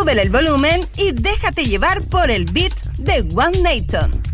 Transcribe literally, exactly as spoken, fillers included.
Súbele el volumen y déjate llevar por el beat de One Nation.